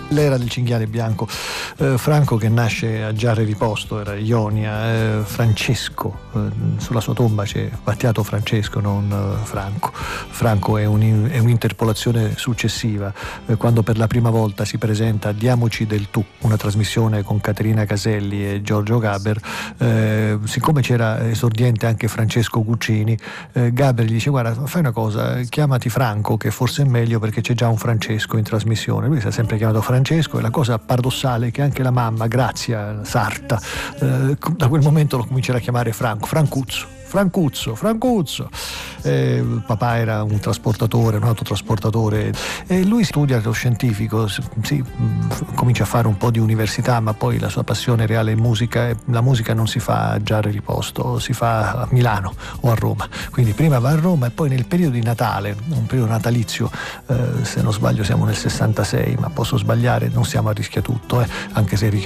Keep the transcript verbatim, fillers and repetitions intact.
L'era del cinghiale bianco. eh, Franco, che nasce a Giarre Riposto, era Ionia. eh, Francesco, eh, sulla sua tomba c'è Battiato Francesco, non eh, Franco. Franco è, un, è un'interpolazione successiva, eh, quando per la prima volta si presenta Diamoci del tu, una trasmissione con Caterina Caselli e Giorgio Gaber. eh, siccome c'era esordiente anche Francesco Guccini, eh, Gaber gli dice: guarda, fai una cosa, chiamati Franco, che forse è meglio perché c'è già un Francesco in trasmissione. Lui si è sempre chiamato Francesco, e la cosa paradossale è che anche la mamma, Grazia Sarta, eh, da quel momento lo comincerà a chiamare Franco, Francuzzo. Francuzzo, Francuzzo. Eh, il papà era un trasportatore, un autotrasportatore, e lui studia lo scientifico, sì, comincia a fare un po' di università, ma poi la sua passione reale è musica, e la musica non si fa a Giarre Riposto, si fa a Milano o a Roma. Quindi prima va a Roma e poi nel periodo di Natale, un periodo natalizio, eh, se non sbaglio siamo nel sessantasei, ma posso sbagliare, non siamo a Rischiatutto, eh, anche se